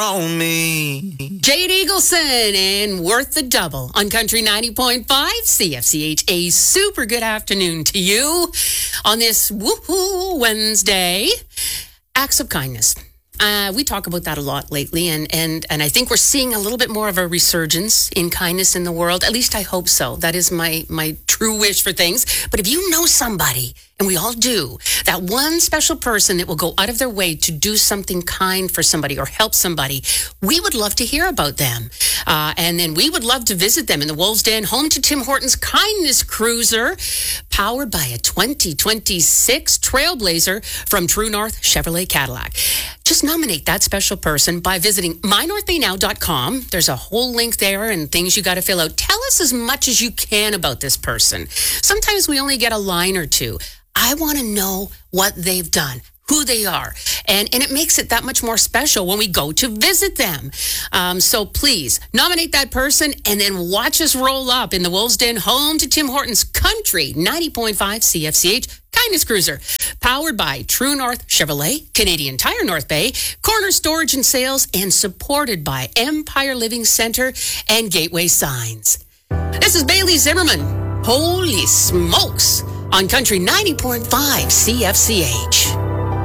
on me. Jade Eagleson and Worth the Double on Country 90.5 CFCH. A super good afternoon to you on this woohoo Wednesday. Acts of kindness. We talk about that a lot lately, and I think we're seeing a little bit more of a resurgence in kindness in the world. At least I hope so. That is my true wish for things. But if you know somebody, and we all do, that one special person that will go out of their way to do something kind for somebody or help somebody, we would love to hear about them. And then we would love to visit them in the Wolves Den, home to Tim Hortons Kindness Cruiser, powered by a 2026 Trailblazer from True North Chevrolet Cadillac. Just nominate that special person by visiting mynorthbaynow.com. There's a whole link there and things you got to fill out. Tell us as much as you can about this person. Sometimes we only get a line or two. I want to know what they've done, who they are. And it makes it that much more special when we go to visit them. So please nominate that person and then watch us roll up in the Wolves Den, home to Tim Hortons Country 90.5 CFCH Kindness Cruiser, powered by True North Chevrolet, Canadian Tire North Bay, Corner Storage and Sales, and supported by Empire Living Center and Gateway Signs. This is Bailey Zimmerman. Holy smokes! On Country 90.5 CFCH.